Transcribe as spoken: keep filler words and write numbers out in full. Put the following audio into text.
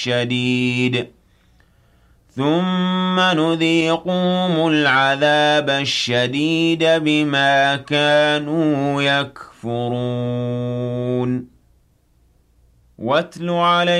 شديد ثم نذيقهم العذاب الشديد بما كانوا يكفرون واتل عليهم